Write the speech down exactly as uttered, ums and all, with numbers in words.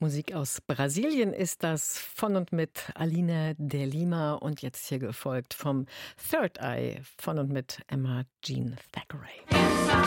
Musik aus Brasilien ist das, von und mit Aline de Lima und jetzt hier gefolgt vom Third Eye, von und mit Emma Jean Thackeray.